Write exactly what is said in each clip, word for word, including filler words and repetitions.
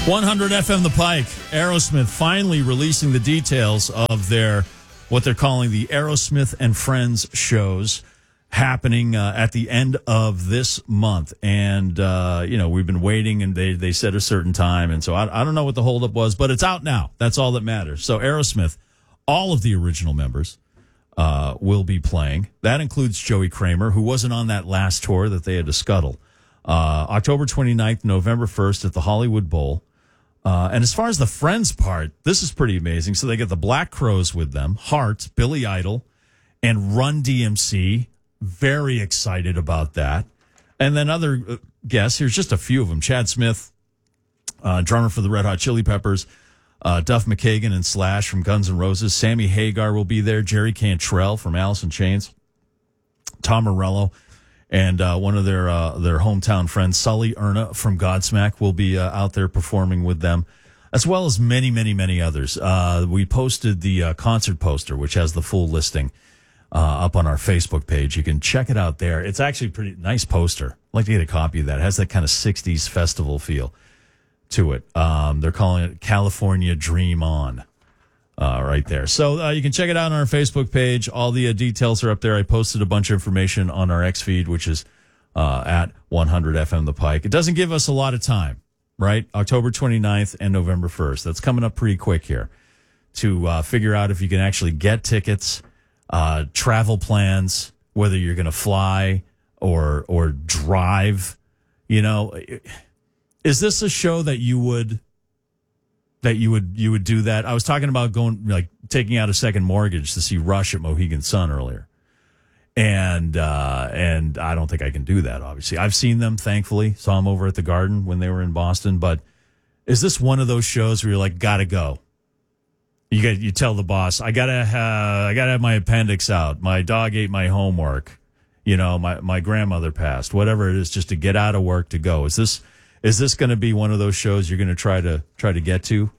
one hundred F M The Pike, Aerosmith finally releasing the details of their, what they're calling the Aerosmith and Friends shows happening uh, at the end of this month. And, uh, you know, we've been waiting and they, they said a certain time. And so I, I don't know what the holdup was, but it's out now. That's all that matters. So Aerosmith, all of the original members uh, will be playing. That includes Joey Kramer, who wasn't on that last tour that they had to scuttle. Uh, October twenty-ninth, November first at the Hollywood Bowl. Uh, and as far as the Friends part, this is pretty amazing. So they get the Black Crowes with them, Heart, Billy Idol, and Run D M C. Very excited about that. And then other uh, guests, here's just a few of them. Chad Smith, uh, drummer for the Red Hot Chili Peppers, uh, Duff McKagan and Slash from Guns N' Roses. Sammy Hagar will be there. Jerry Cantrell from Alice in Chains. Tom Morello. And uh, one of their uh, their hometown friends, Sully Erna from Godsmack, will be uh, out there performing with them, as well as many, many, many others. Uh, we posted the uh, concert poster, which has the full listing, uh, up on our Facebook page. You can check it out there. It's actually a pretty nice poster. I'd like to get a copy of that. It has that kind of sixties festival feel to it. Um, they're calling it California Dream On. Uh, right there. So uh, you can check it out on our Facebook page. All the uh, details are up there. I posted a bunch of information on our X feed, which is uh, at one hundred F M The Pike. It doesn't give us a lot of time, right? October twenty-ninth and November first. That's coming up pretty quick here to uh, figure out if you can actually get tickets, uh, travel plans, whether you're going to fly or or drive. You know, is this a show that you would... That you would you would do that? I was talking about going, like, taking out a second mortgage to see Rush at Mohegan Sun earlier, and uh, and I don't think I can do that. Obviously, I've seen them. Thankfully, saw them over at the Garden when they were in Boston. But is this one of those shows where you're like, gotta go? You got you tell the boss, I gotta have, I gotta have my appendix out. My dog ate my homework. You know, my my grandmother passed. Whatever it is, just to get out of work to go. Is this? Is this going to be one of those shows you're going to try to try to get to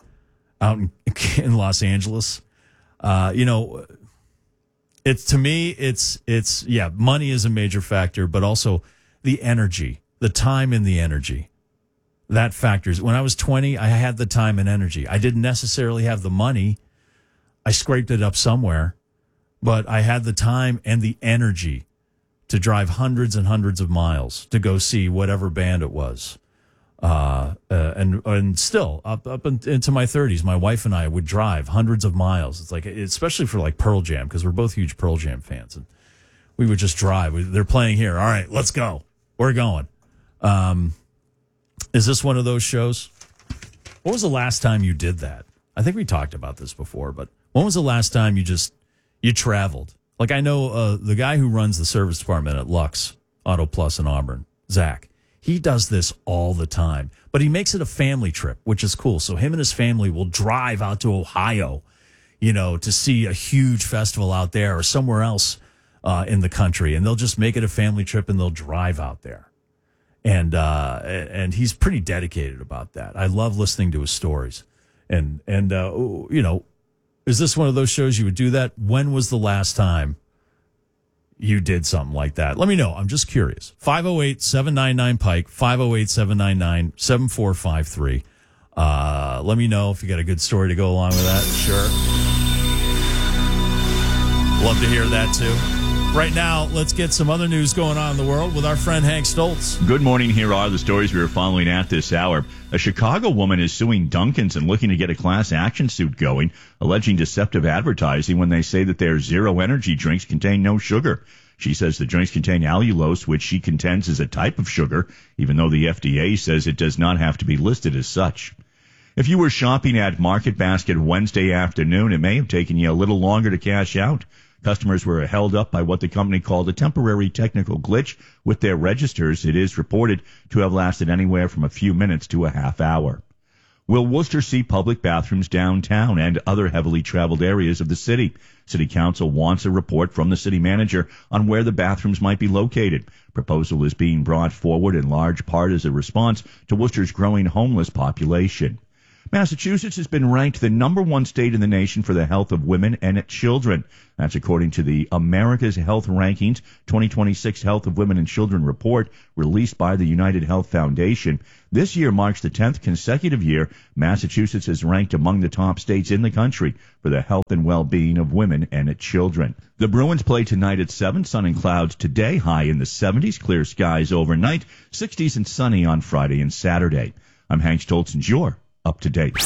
out in, in Los Angeles? Uh, you know, it's to me, it's it's yeah, money is a major factor, but also the energy, the time and the energy. That factors. When I was twenty, I had the time and energy. I didn't necessarily have the money. I scraped it up somewhere, but I had the time and the energy to drive hundreds and hundreds of miles to go see whatever band it was. Uh, uh, and and still, up up in, into my thirties, my wife and I would drive hundreds of miles. It's like, especially for like Pearl Jam, because we're both huge Pearl Jam fans. And we would just drive. We, they're playing here. All right, let's go. We're going. Um, is this one of those shows? When was the last time you did that? I think we talked about this before, but when was the last time you just, you traveled? Like, I know uh, the guy who runs the service department at Lux Auto Plus in Auburn, Zach, he does this all the time. But he makes it a family trip, which is cool. So him and his family will drive out to Ohio, you know, to see a huge festival out there or somewhere else uh, in the country. And they'll just make it a family trip and they'll drive out there. And uh, and he's pretty dedicated about that. I love listening to his stories. And, and uh, you know, is this one of those shows you would do that? When was the last time you did something like that? Let me know. I'm just curious. five oh eight, seven nine nine, Pike, five oh eight, seven nine nine, seven four five three. Uh, let me know if you got a good story to go along with that. Sure. Love to hear that, too. Right now, let's get some other news going on in the world with our friend Hank Stoltz. Good morning. Here are the stories we are following at this hour. A Chicago woman is suing Dunkin's and looking to get a class action suit going, alleging deceptive advertising when they say that their zero energy drinks contain no sugar. She says the drinks contain allulose, which she contends is a type of sugar, even though the F D A says it does not have to be listed as such. If you were shopping at Market Basket Wednesday afternoon, it may have taken you a little longer to cash out. Customers were held up by what the company called a temporary technical glitch with their registers. It is reported to have lasted anywhere from a few minutes to a half hour. Will Worcester see public bathrooms downtown and other heavily traveled areas of the city? City Council wants a report from the city manager on where the bathrooms might be located. Proposal is being brought forward in large part as a response to Worcester's growing homeless population. Massachusetts has been ranked the number one state in the nation for the health of women and children. That's according to the America's Health Rankings twenty twenty-six Health of Women and Children report released by the United Health Foundation. This year marks the tenth consecutive year Massachusetts is ranked among the top states in the country for the health and well-being of women and children. The Bruins play tonight at seven, sun and clouds today, high in the seventies, clear skies overnight, sixties and sunny on Friday and Saturday. I'm Hank Stoltz, and you're up to date.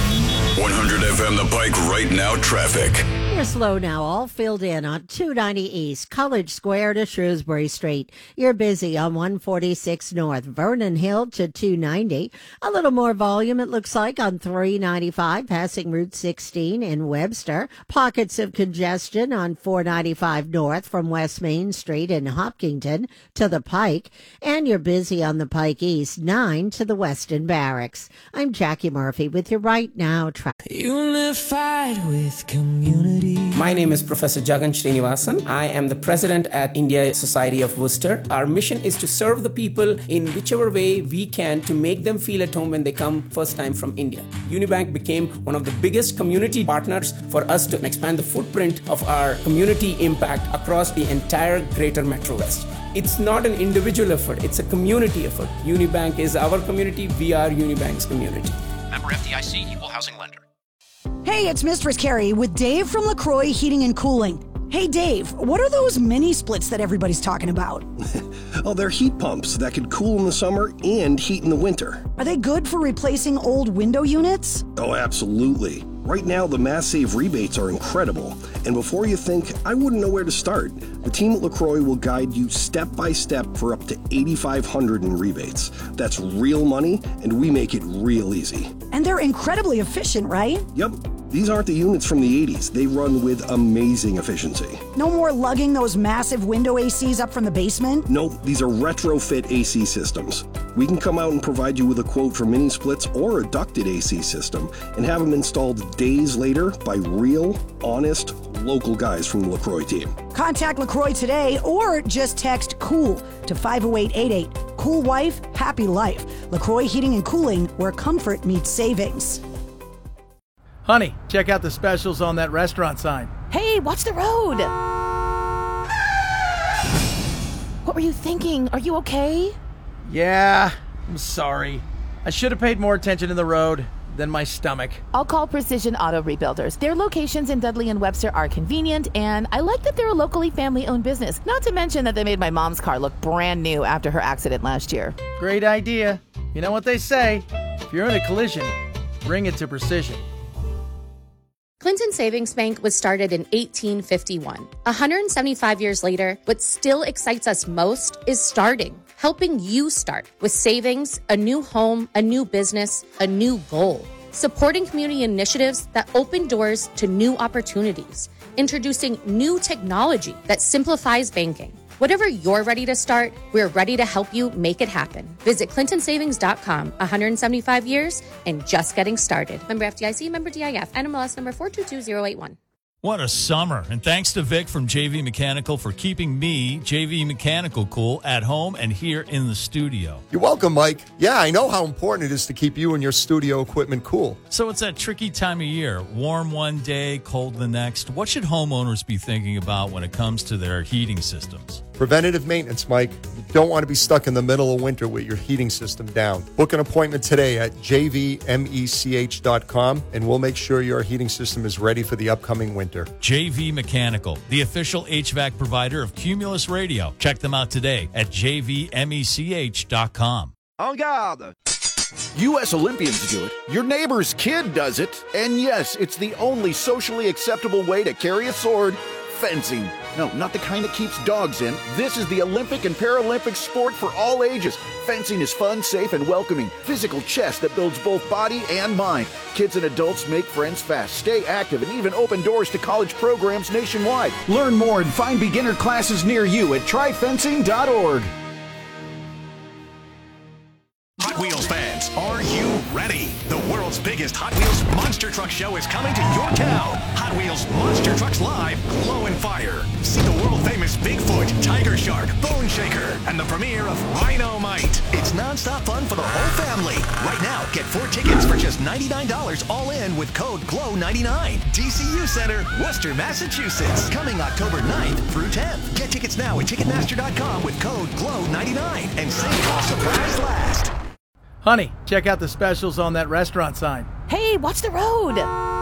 one hundred F M The Pike right now traffic. You're slow now, all filled in on two ninety East, College Square to Shrewsbury Street. You're busy on one forty-six North, Vernon Hill to two ninety. A little more volume, it looks like, on three ninety-five, passing Route sixteen in Webster. Pockets of congestion on four ninety-five North from West Main Street in Hopkinton to the Pike. And you're busy on the Pike East, nine to the Weston Barracks. I'm Jackie Murphy with your Right Now traffic. Unified with community. My name is Professor Jagan Srinivasan. I am the president at India Society of Worcester. Our mission is to serve the people in whichever way we can to make them feel at home when they come first time from India. Unibank became one of the biggest community partners for us to expand the footprint of our community impact across the entire greater Metro West. It's not an individual effort, it's a community effort. Unibank is our community, we are Unibank's community. Member F D I C, Equal Housing Lender. Hey, it's Mistress Carrie with Dave from LaCroix Heating and Cooling. Hey, Dave, what are those mini splits that everybody's talking about? Oh, they're heat pumps that could cool in the summer and heat in the winter. Are they good for replacing old window units? Oh, absolutely. Right now, the Mass Save rebates are incredible. And before you think, I wouldn't know where to start, the team at LaCroix will guide you step by step for up to eight thousand five hundred dollars in rebates. That's real money, and we make it real easy. And they're incredibly efficient, right? Yep. These aren't the units from the eighties. They run with amazing efficiency. No more lugging those massive window A Cs up from the basement? Nope, these are retrofit A C systems. We can come out and provide you with a quote for mini splits or a ducted A C system and have them installed days later by real, honest, local guys from the LaCroix team. Contact LaCroix today or just text COOL to five oh eight eight eight. Cool wife, happy life. LaCroix Heating and Cooling, where comfort meets savings. Honey, check out the specials on that restaurant sign. Hey, watch the road! What were you thinking? Are you okay? Yeah, I'm sorry. I should have paid more attention to the road than my stomach. I'll call Precision Auto Rebuilders. Their locations in Dudley and Webster are convenient, and I like that they're a locally family-owned business. Not to mention that they made my mom's car look brand new after her accident last year. Great idea. You know what they say, if you're in a collision, bring it to Precision. Clinton Savings Bank was started in eighteen fifty-one. one hundred seventy-five years later, what still excites us most is starting, helping you start with savings, a new home, a new business, a new goal. Supporting community initiatives that open doors to new opportunities. Introducing new technology that simplifies banking. Whatever you're ready to start, we're ready to help you make it happen. Visit clinton savings dot com. one hundred seventy-five years and just getting started. Member F D I C, member D I F, N M L S number four two two zero eight one. What a summer. And thanks to Vic from J V Mechanical for keeping me, J V Mechanical, cool at home and here in the studio. You're welcome, Mike. Yeah, I know how important it is to keep you and your studio equipment cool. So it's that tricky time of year. Warm one day, cold the next. What should homeowners be thinking about when it comes to their heating systems? Preventative maintenance, Mike. You don't want to be stuck in the middle of winter with your heating system down. Book an appointment today at j v mech dot com and we'll make sure your heating system is ready for the upcoming winter. J V Mechanical, the official H V A C provider of Cumulus Radio. Check them out today at j v mech dot com. En garde! U S Olympians do it. Your neighbor's kid does it. And yes, it's the only socially acceptable way to carry a sword. Fencing. No, not the kind that keeps dogs in. This is the Olympic and Paralympic sport for all ages. Fencing is fun, safe, and welcoming. Physical chess that builds both body and mind. Kids and adults make friends fast, stay active, and even open doors to college programs nationwide. Learn more and find beginner classes near you at try fencing dot org. Hot Wheels fans, are you ready? The world's biggest Hot Wheels Monster Truck Show is coming to your town. Hot Wheels Monster Trucks Live, Glow and Fire. See the world-famous Bigfoot, Tiger Shark, Bone Shaker, and the premiere of Rhino Might. It's non-stop fun for the whole family. Right now, Get four tickets for just ninety-nine dollars all in with code G L O W ninety-nine. D C U Center, Worcester, Massachusetts. Coming October ninth through tenth. Get tickets now at Ticketmaster dot com with code G L O W ninety-nine and save while supplies last. Honey, check out the specials on that restaurant sign. Hey, watch the road.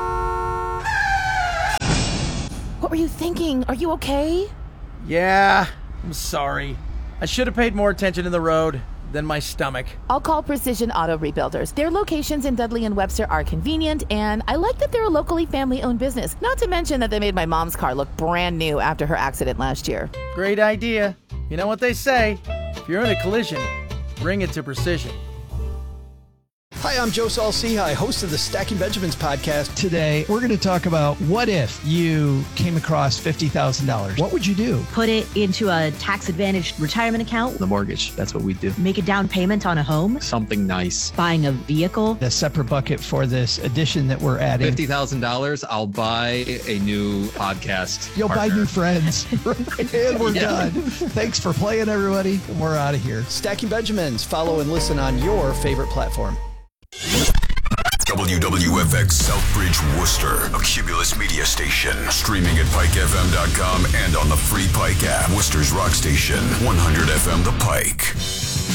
What were you thinking? Are you okay? Yeah, I'm sorry. I should have paid more attention to the road than my stomach. I'll call Precision Auto Rebuilders. Their locations in Dudley and Webster are convenient, and I like that they're a locally family-owned business. Not to mention that they made my mom's car look brand new after her accident last year. Great idea. You know what they say, if you're in a collision, bring it to Precision. Hi, I'm Joe Saul-Sehy, host of the Stacking Benjamins podcast. Today, we're going to talk about what if you came across fifty thousand dollars. What would you do? Put it into a tax-advantaged retirement account. The mortgage, that's what we do. Make a down payment on a home. Something nice. Buying a vehicle. A separate bucket for this addition that we're adding. fifty thousand dollars, I'll buy a new podcast You'll partner. buy new friends. And we're Yeah. done. Thanks for playing, everybody. We're out of here. Stacking Benjamins. Follow and listen on your favorite platform. W W F X Southbridge, Worcester, a Cumulus media station. Streaming at Pike F M dot com and on the free Pike app. Worcester's rock station, one hundred F M The Pike.